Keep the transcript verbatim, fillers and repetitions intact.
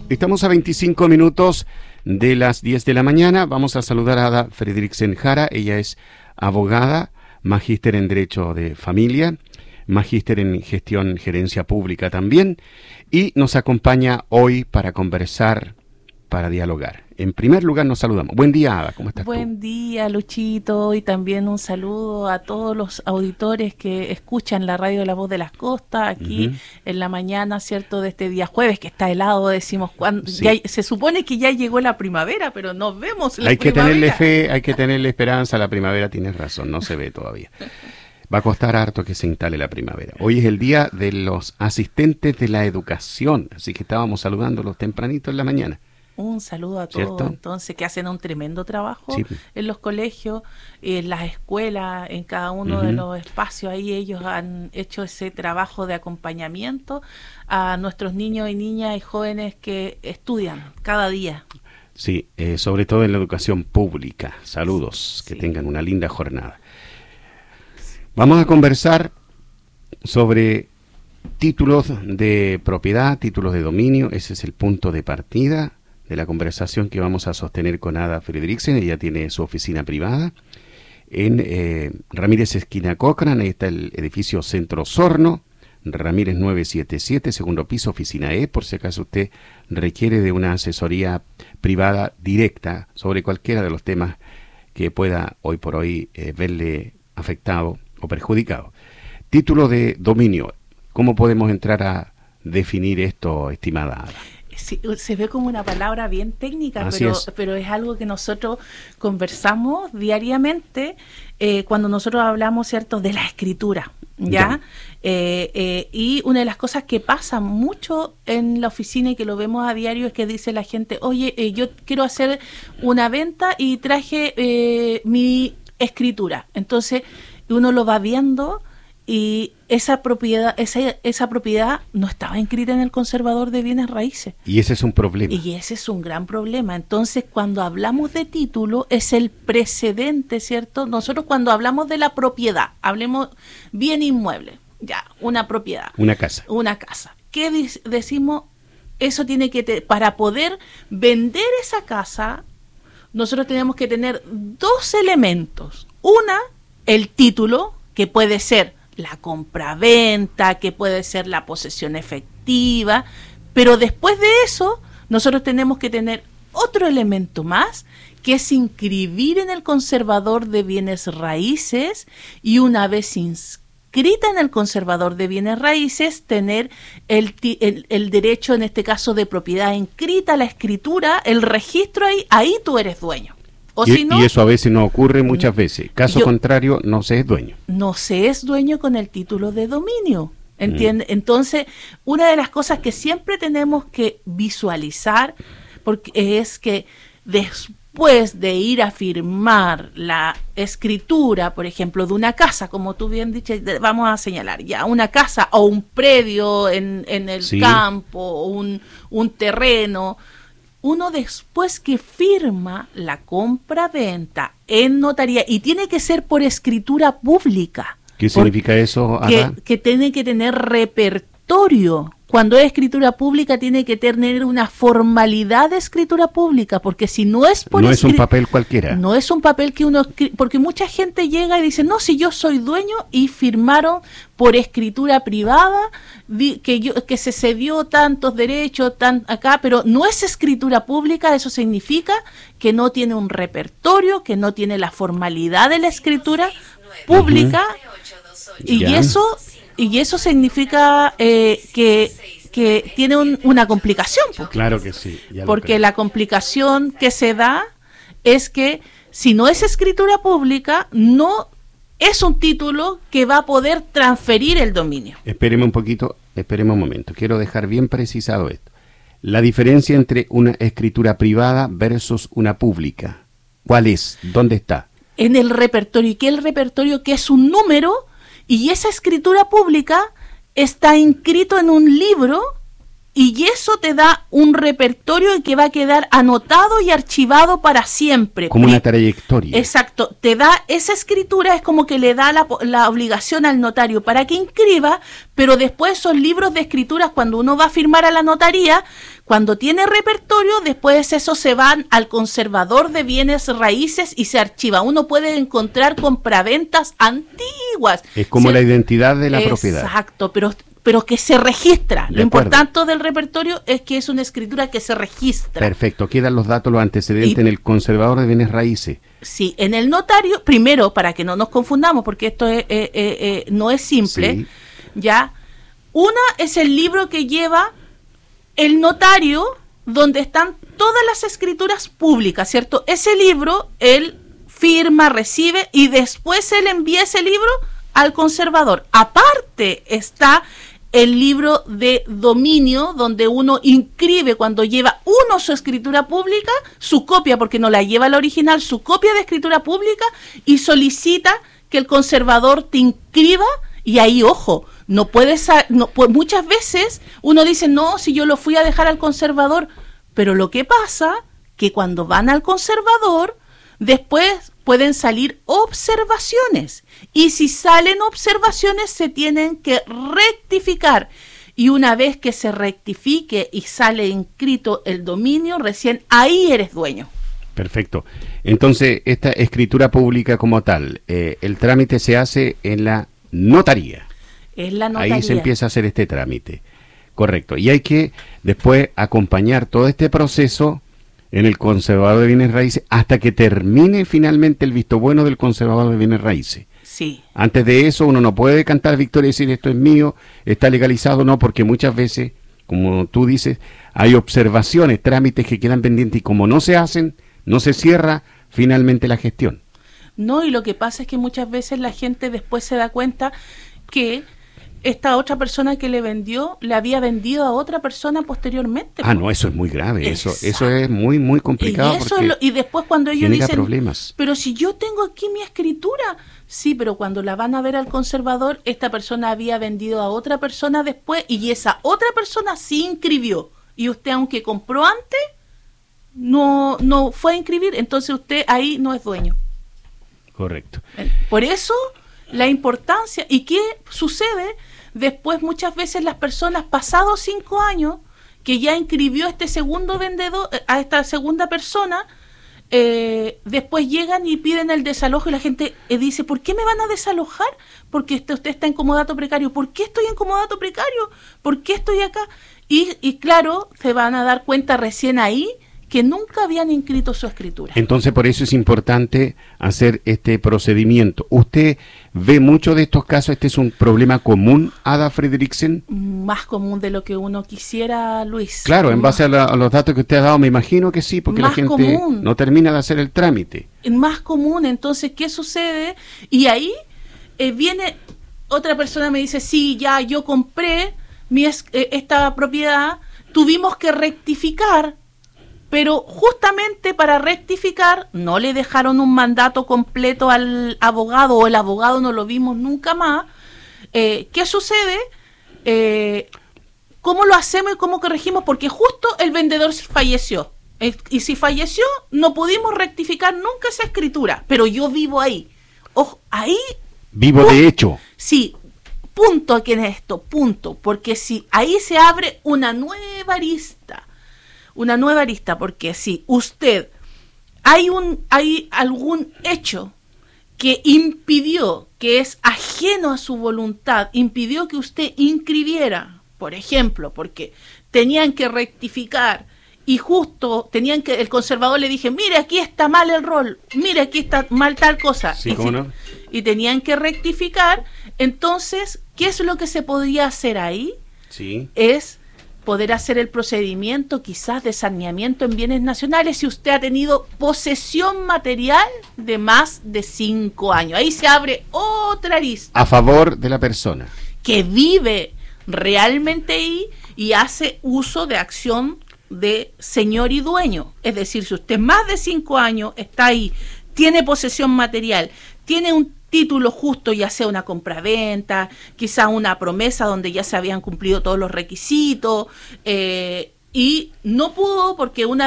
Estamos a veinticinco minutos de las diez de la mañana. Vamos a saludar a Ada Fredriksen Jara. Ella es abogada, magíster en Derecho de Familia, magíster en Gestión Gerencia Pública también, y nos acompaña hoy para conversar, para dialogar. En primer lugar nos saludamos. Buen día, Ada, ¿cómo estás tú? Buen día, Luchito, y también un saludo a todos los auditores que escuchan la radio La Voz de las Costas, aquí uh-huh. en la mañana, ¿cierto?, de este día jueves, que está helado, decimos, cuando sí. ya, se supone que ya llegó la primavera, pero nos vemos la hay primavera. Hay que tenerle fe, hay que tenerle esperanza, la primavera, tienes razón, no se ve todavía. Va a costar harto que se instale la primavera. Hoy es el día de los asistentes de la educación, así que estábamos saludándolos tempranito en la mañana. Un saludo a todos, ¿cierto? Entonces, que hacen un tremendo trabajo sí. en los colegios, en las escuelas, en cada uno uh-huh. de los espacios. Ahí ellos han hecho ese trabajo de acompañamiento a nuestros niños y niñas y jóvenes que estudian cada día. Sí, eh, sobre todo en la educación pública. Saludos, sí. que tengan una linda jornada. Vamos a conversar sobre títulos de propiedad, títulos de dominio. Ese es el punto de partida de la conversación que vamos a sostener con Ada Fredriksen. Ella tiene su oficina privada en eh, Ramírez esquina Cochrane. Ahí está el edificio Centro Osorno, Ramírez novecientos setenta y siete, segundo piso, oficina E, por si acaso usted requiere de una asesoría privada directa sobre cualquiera de los temas que pueda hoy por hoy eh, verle afectado o perjudicado. Título de dominio. ¿Cómo podemos entrar a definir esto, estimada Ada? Sí, se ve como una palabra bien técnica, Así pero es. pero es algo que nosotros conversamos diariamente eh, cuando nosotros hablamos, ¿cierto?, de la escritura, ¿ya? ya. Eh, eh, y una de las cosas que pasa mucho en la oficina y que lo vemos a diario es que dice la gente, oye, eh, yo quiero hacer una venta y traje eh, mi escritura. Entonces uno lo va viendo y esa propiedad esa, esa propiedad no estaba inscrita en el conservador de bienes raíces. Y ese es un problema. Y ese es un gran problema. Entonces, cuando hablamos de título, es el precedente, ¿cierto? Nosotros cuando hablamos de la propiedad, hablemos bien inmueble, ya, una propiedad. Una casa. Una casa. ¿Qué dic- decimos? Eso tiene que, te- para poder vender esa casa, nosotros tenemos que tener dos elementos. Una, el título, que puede ser la compraventa, que puede ser la posesión efectiva, pero después de eso nosotros tenemos que tener otro elemento más, que es inscribir en el conservador de bienes raíces, y una vez inscrita en el conservador de bienes raíces, tener el, el, el derecho, en este caso de propiedad inscrita, la escritura, el registro ahí, ahí tú eres dueño. O y, si no, y eso a veces no ocurre muchas veces. Caso yo, contrario, no se es dueño. No se es dueño con el título de dominio. ¿Entiende? Mm. Entonces, una de las cosas que siempre tenemos que visualizar porque es que después de ir a firmar la escritura, por ejemplo, de una casa, como tú bien dices, vamos a señalar ya, una casa o un predio en, en el sí. campo, o un, un terreno, uno después que firma la compra-venta en notaría, y tiene que ser por escritura pública. ¿Qué significa eso, Ada? Que, que tiene que tener repertorio. Cuando es escritura pública tiene que tener una formalidad de escritura pública, porque si no es por no escri- es un papel cualquiera. No es un papel que uno escri- porque mucha gente llega y dice, no, si yo soy dueño, y firmaron por escritura privada di- que yo que se cedió tantos derechos tan acá, pero no es escritura pública. Eso significa que no tiene un repertorio, que no tiene la formalidad de la escritura pública. Uh-huh. Y ya. eso Y eso significa eh, que, que tiene un, una complicación. Po. Claro que sí. Ya porque la complicación que se da es que si no es escritura pública, no es un título que va a poder transferir el dominio. Espéreme un poquito, espéreme un momento. Quiero dejar bien precisado esto. La diferencia entre una escritura privada versus una pública. ¿Cuál es? ¿Dónde está? En el repertorio. ¿Y qué es el repertorio? Que es un número. Y esa escritura pública está inscrito en un libro y eso te da un repertorio que va a quedar anotado y archivado para siempre. Como una trayectoria. Exacto, te da esa escritura, es como que le da la, la obligación al notario para que inscriba, pero después esos libros de escrituras, cuando uno va a firmar a la notaría, cuando tiene repertorio, después esos se van al conservador de bienes raíces y se archiva. Uno puede encontrar compraventas antiguas. Es como ¿sí? la identidad de la Exacto, propiedad. Exacto, pero pero que se registra. De Lo acuerdo. importante del repertorio es que es una escritura que se registra. Perfecto, quedan los datos, los antecedentes Y- en el conservador de bienes raíces. Sí, en el notario, primero, para que no nos confundamos, porque esto es, eh, eh, eh, no es simple, Sí. ya. Una es el libro que lleva el notario, donde están todas las escrituras públicas, ¿cierto? Ese libro, él firma, recibe, y después él envía ese libro al conservador. Aparte está el libro de dominio, donde uno inscribe cuando lleva uno su escritura pública, su copia, porque no la lleva la original, su copia de escritura pública, y solicita que el conservador te inscriba. Y ahí, ojo, no puedes, no, pues muchas veces uno dice, no, si yo lo fui a dejar al conservador, pero lo que pasa que cuando van al conservador, después pueden salir observaciones, y si salen observaciones se tienen que rectificar, y una vez que se rectifique y sale inscrito el dominio, recién ahí eres dueño. Perfecto. Entonces, esta escritura pública como tal, eh, el trámite se hace en la notaría. Es la notaría. Ahí se empieza a hacer este trámite. Correcto. Y hay que después acompañar todo este proceso en el conservador de bienes raíces hasta que termine finalmente el visto bueno del conservador de bienes raíces. Sí. Antes de eso uno no puede cantar victoria y decir esto es mío, está legalizado, no, porque muchas veces, como tú dices, hay observaciones, trámites que quedan pendientes y como no se hacen, no se cierra finalmente la gestión. No, y lo que pasa es que muchas veces la gente después se da cuenta que esta otra persona que le vendió, le había vendido a otra persona posteriormente. Ah, no, eso es muy grave, eso, Exacto. eso es muy, muy complicado. Y, eso porque es lo- y después cuando ellos genera dicen, problemas. pero si yo tengo aquí mi escritura, sí, pero cuando la van a ver al conservador, esta persona había vendido a otra persona después y esa otra persona sí inscribió. Y usted, aunque compró antes, no, no fue a inscribir, entonces usted ahí no es dueño. Correcto. Por eso la importancia. ¿Y qué sucede? Después muchas veces las personas pasados cinco años que ya inscribió a este segundo vendedor, a esta segunda persona, eh, después llegan y piden el desalojo y la gente eh, dice, ¿por qué me van a desalojar? Porque este, usted está en comodato precario. ¿Por qué estoy en comodato precario? ¿Por qué estoy acá? Y, y claro, se van a dar cuenta recién ahí que nunca habían inscrito su escritura. Entonces, por eso es importante hacer este procedimiento. ¿Usted ve mucho de estos casos? ¿Este es un problema común, Ada Frederiksen? Más común de lo que uno quisiera, Luis. Claro, en Más- base a, la- a los datos que usted ha dado, me imagino que sí, porque la Más gente común. no termina de hacer el trámite. más común. Entonces, ¿qué sucede? Y ahí eh, viene otra persona, me dice, sí, ya yo compré mi es- eh, esta propiedad, tuvimos que rectificar, pero justamente para rectificar no le dejaron un mandato completo al abogado, o el abogado no lo vimos nunca más. Eh, ¿Qué sucede? Eh, ¿Cómo lo hacemos y cómo corregimos? Porque justo el vendedor falleció. Eh, y si falleció, no pudimos rectificar nunca esa escritura. Pero yo vivo ahí. Ojo, ahí, Vivo Uh. de hecho. sí, punto aquí en esto, punto. Porque si ahí se abre una nueva arista. Una nueva arista, porque si usted, hay, un, hay algún hecho que impidió, que es ajeno a su voluntad, impidió que usted inscribiera, por ejemplo, porque tenían que rectificar y justo tenían que, el conservador le dije, mire, aquí está mal el rol, mire, aquí está mal tal cosa. Sí, y, ¿cómo si- no? y tenían que rectificar, entonces, ¿qué es lo que se podría hacer ahí? Sí. Es poder hacer el procedimiento quizás de saneamiento en bienes nacionales si usted ha tenido posesión material de más de cinco años. Ahí se abre otra arista, A favor de la persona. que vive realmente ahí y hace uso de acción de señor y dueño. Es decir, si usted más de cinco años está ahí, tiene posesión material, tiene un título justo, ya sea una compraventa, quizá una promesa donde ya se habían cumplido todos los requisitos, eh, y no pudo porque una